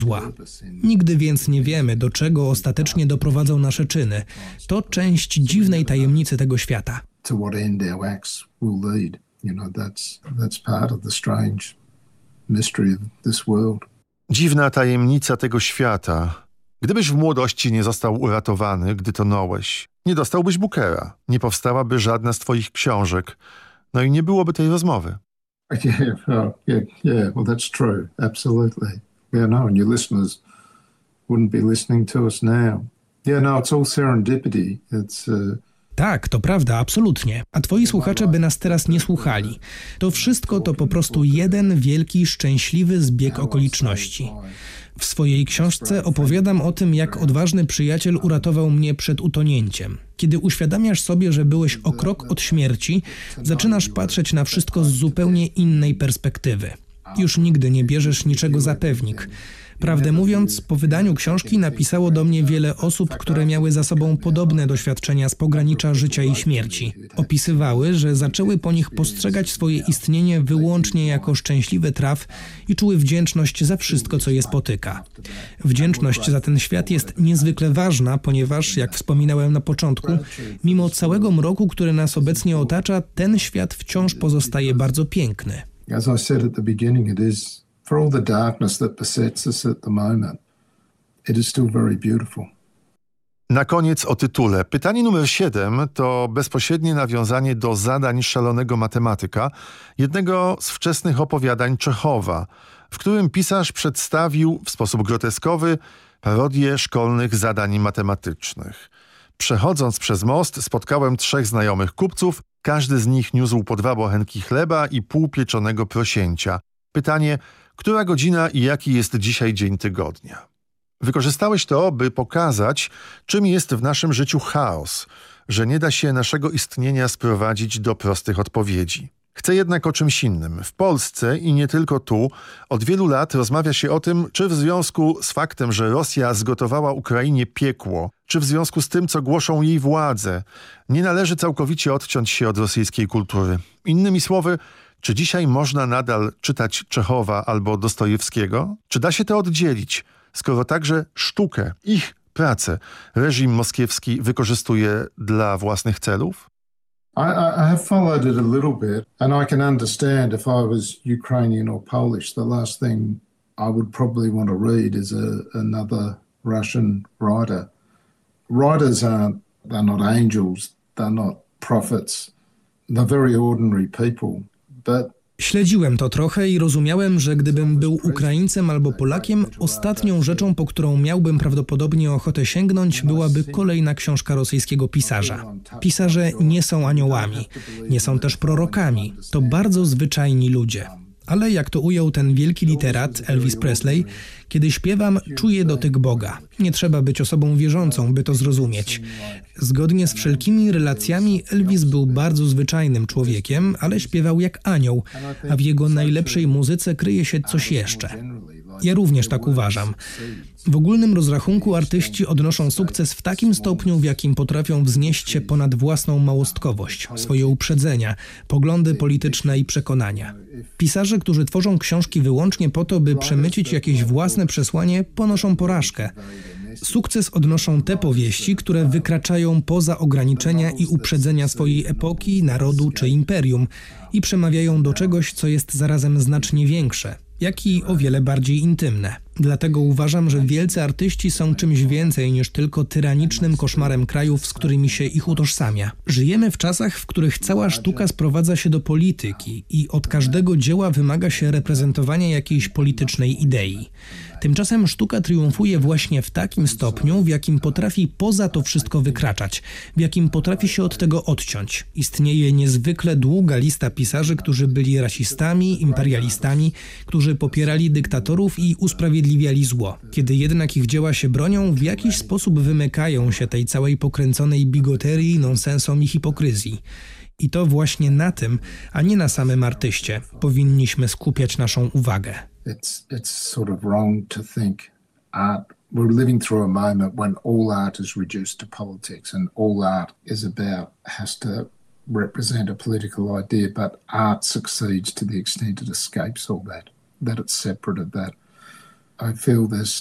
zła. Nigdy więc nie wiemy, do czego ostatecznie doprowadzą nasze czyny. To część dziwnej tajemnicy tego świata. To what end our acts will lead. That's part of the strange mystery of this world. Dziwna tajemnica tego świata. Gdybyś w młodości nie został uratowany, gdy tonąłeś, nie dostałbyś Bookera, nie powstałaby żadna z twoich książek, no i nie byłoby tej rozmowy. Yeah. Well, that's true. Absolutely. Yeah, no, and your listeners wouldn't be listening to us now. Yeah, no, it's all serendipity. Tak, to prawda, absolutnie. A twoi słuchacze by nas teraz nie słuchali. To wszystko to po prostu jeden wielki, szczęśliwy zbieg okoliczności. W swojej książce opowiadam o tym, jak odważny przyjaciel uratował mnie przed utonięciem. Kiedy uświadamiasz sobie, że byłeś o krok od śmierci, zaczynasz patrzeć na wszystko z zupełnie innej perspektywy. Już nigdy nie bierzesz niczego za pewnik. Prawdę mówiąc, po wydaniu książki napisało do mnie wiele osób, które miały za sobą podobne doświadczenia z pogranicza życia i śmierci. Opisywały, że zaczęły po nich postrzegać swoje istnienie wyłącznie jako szczęśliwy traf i czuły wdzięczność za wszystko, co je spotyka. Wdzięczność za ten świat jest niezwykle ważna, ponieważ, jak wspominałem na początku, mimo całego mroku, który nas obecnie otacza, ten świat wciąż pozostaje bardzo piękny. As I said at the beginning, it is, for all the darkness that besets us at the moment, it is still very beautiful. Na koniec o tytule. Pytanie numer 7 to bezpośrednie nawiązanie do zadań szalonego matematyka, jednego z wczesnych opowiadań Czechowa, w którym pisarz przedstawił w sposób groteskowy parodię szkolnych zadań matematycznych. Przechodząc przez most spotkałem 3 znajomych kupców, każdy z nich niósł po 2 bochenki chleba i pół pieczonego prosięcia. Pytanie, która godzina i jaki jest dzisiaj dzień tygodnia? Wykorzystałeś to, by pokazać, czym jest w naszym życiu chaos, że nie da się naszego istnienia sprowadzić do prostych odpowiedzi. Chcę jednak o czymś innym. W Polsce i nie tylko tu od wielu lat rozmawia się o tym, czy w związku z faktem, że Rosja zgotowała Ukrainie piekło, czy w związku z tym, co głoszą jej władze, nie należy całkowicie odciąć się od rosyjskiej kultury. Innymi słowy, czy dzisiaj można nadal czytać Czechowa albo Dostojewskiego? Czy da się to oddzielić, skoro także sztukę, ich pracę, reżim moskiewski wykorzystuje dla własnych celów? I have followed it a little bit, and I can understand if I was Ukrainian or Polish, the last thing I would probably want to read is another Russian writer. Writers they're not angels, they're not prophets, they're very ordinary people, but Śledziłem to trochę i rozumiałem, że gdybym był Ukraińcem albo Polakiem, ostatnią rzeczą, po którą miałbym prawdopodobnie ochotę sięgnąć, byłaby kolejna książka rosyjskiego pisarza. Pisarze nie są aniołami, nie są też prorokami. To bardzo zwyczajni ludzie. Ale jak to ujął ten wielki literat Elvis Presley, kiedy śpiewam, czuję dotyk Boga. Nie trzeba być osobą wierzącą, by to zrozumieć. Zgodnie z wszelkimi relacjami Elvis był bardzo zwyczajnym człowiekiem, ale śpiewał jak anioł, a w jego najlepszej muzyce kryje się coś jeszcze. Ja również tak uważam. W ogólnym rozrachunku artyści odnoszą sukces w takim stopniu, w jakim potrafią wznieść się ponad własną małostkowość, swoje uprzedzenia, poglądy polityczne i przekonania. Pisarze, którzy tworzą książki wyłącznie po to, by przemycić jakieś własne przesłanie, ponoszą porażkę. Sukces odnoszą te powieści, które wykraczają poza ograniczenia i uprzedzenia swojej epoki, narodu czy imperium i przemawiają do czegoś, co jest zarazem znacznie większe, jak i o wiele bardziej intymne. Dlatego uważam, że wielcy artyści są czymś więcej niż tylko tyranicznym koszmarem krajów, z którymi się ich utożsamia. Żyjemy w czasach, w których cała sztuka sprowadza się do polityki i od każdego dzieła wymaga się reprezentowania jakiejś politycznej idei. Tymczasem sztuka triumfuje właśnie w takim stopniu, w jakim potrafi poza to wszystko wykraczać, w jakim potrafi się od tego odciąć. Istnieje niezwykle długa lista pisarzy, którzy byli rasistami, imperialistami, którzy popierali dyktatorów i usprawiedliwiali zło. Kiedy jednak ich dzieła się bronią, w jakiś sposób wymykają się tej całej pokręconej bigoterii, nonsensom i hipokryzji. I to właśnie na tym, a nie na samym artyście, powinniśmy skupiać naszą uwagę. It's sort of wrong to think art. We're living through a moment when all art is reduced to politics and all art has to represent a political idea, but art succeeds to the extent it escapes all that it's separate of that. I feel there's